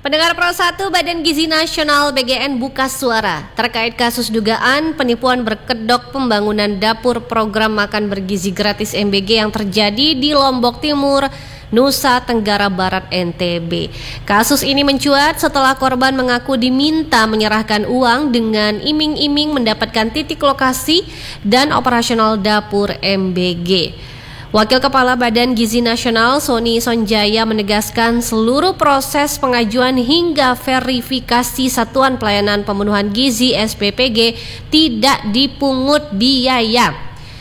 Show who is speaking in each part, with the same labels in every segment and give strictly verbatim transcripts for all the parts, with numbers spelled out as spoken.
Speaker 1: Pendengar Pro satu, Badan Gizi Nasional B G N buka suara terkait kasus dugaan penipuan berkedok pembangunan dapur program makan bergizi gratis M B G yang terjadi di Lombok Timur, Nusa Tenggara Barat N T B. Kasus ini mencuat setelah korban mengaku diminta menyerahkan uang dengan iming-iming mendapatkan titik lokasi dan operasional dapur M B G. Wakil Kepala Badan Gizi Nasional Sony Sonjaya menegaskan seluruh proses pengajuan hingga verifikasi Satuan Pelayanan Pemenuhan Gizi S P P G tidak dipungut biaya.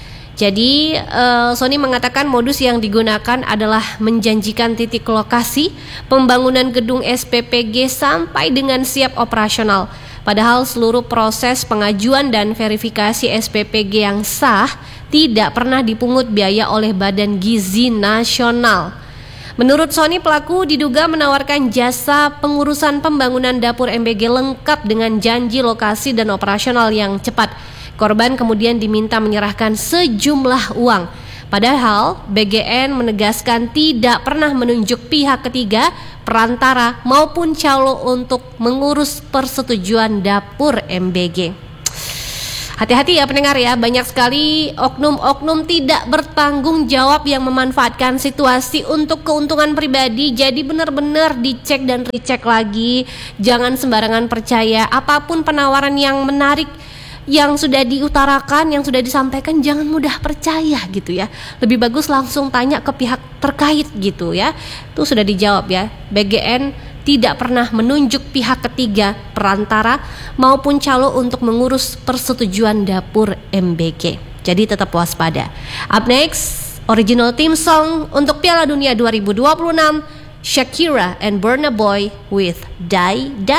Speaker 1: Jadi uh, Sony mengatakan modus yang digunakan adalah menjanjikan titik lokasi pembangunan gedung S P P G sampai dengan siap operasional. Padahal seluruh proses pengajuan dan verifikasi S P P G yang sah tidak pernah dipungut biaya oleh Badan Gizi Nasional. Menurut Sony, pelaku diduga menawarkan jasa pengurusan pembangunan dapur M B G lengkap dengan janji lokasi dan operasional yang cepat. Korban kemudian diminta menyerahkan sejumlah uang. Padahal B G N menegaskan tidak pernah menunjuk pihak ketiga, perantara maupun calo untuk mengurus persetujuan dapur M B G. Hati-hati ya pendengar ya, banyak sekali oknum-oknum tidak bertanggung jawab yang memanfaatkan situasi untuk keuntungan pribadi. Jadi benar-benar dicek dan recheck lagi. Jangan sembarangan percaya apapun penawaran yang menarik yang sudah diutarakan, yang sudah disampaikan, jangan mudah percaya gitu ya. Lebih bagus langsung tanya ke pihak terkait gitu ya. Itu sudah dijawab ya. B G N tidak pernah menunjuk pihak ketiga, perantara maupun calo untuk mengurus persetujuan dapur M B G. Jadi tetap waspada. Up next, original theme song untuk Piala Dunia dua ribu dua puluh enam, Shakira and Burna Boy with Die Die.